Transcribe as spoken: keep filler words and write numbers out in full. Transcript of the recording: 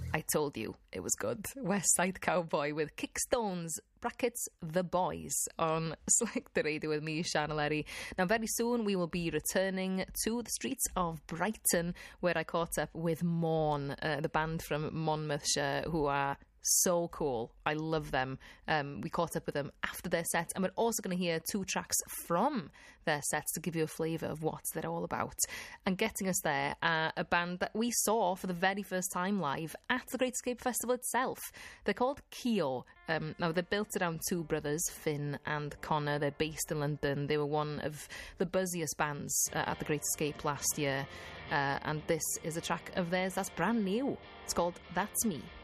I told you it was good. West Side Cowboy with Kickstones, brackets, The Boys, on Select the Radio with me, Sian O'Leary. Now, very soon we will be returning to the streets of Brighton, where I caught up with Morn, uh, the band from Monmouthshire, who are so cool. I love them. Um, we caught up with them after their set, and we're also going to hear two tracks from their sets to give you a flavour of what they're all about. And getting us there, uh, a band that we saw for the very first time live at the Great Escape Festival itself. They're called Keo. Um, now, they're built around two brothers, Finn and Connor. They're based in London. They were one of the buzziest bands uh, at the Great Escape last year. Uh, and this is a track of theirs that's brand new. It's called That's Me.